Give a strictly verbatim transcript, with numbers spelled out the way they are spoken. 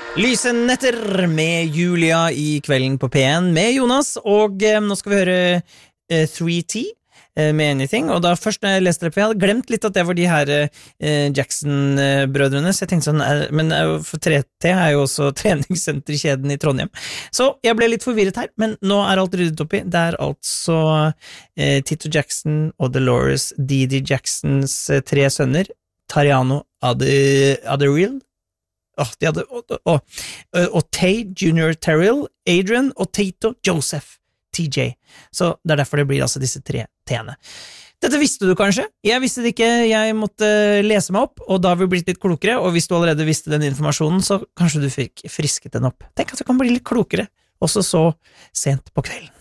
Lyse netter med Julia I kvelden på P en med Jonas, og eh, nå skal vi høre eh, three T eh, med Anything, og da først når jeg leste det, for jeg hadde glemt litt at det var de her eh, Jackson-brødrene, så jeg tenkte sånn, eh, men eh, for three T er jo også treningssenterkjeden I Trondheim, så jeg ble litt forvirret her, men nå er alt ryddet opp I, det er altså eh, Tito Jackson og Dolores Didi Jacksons eh, tre sønner, Tariano Ade, Adderall, Oh, de hadde, og, og, og Tay Junior Terrell, Adrian og Tato Joseph T J. Så det er derfor det blir altså disse tre T-ene. Dette visste du kanskje? Jeg visste det ikke, jeg måtte lese meg opp, og da har vi blitt litt klokere, og hvis du allerede visste den informasjonen, så kanskje du fikk frisket den opp. Tenk at du kan bli litt klokere, også så sent på kvelden.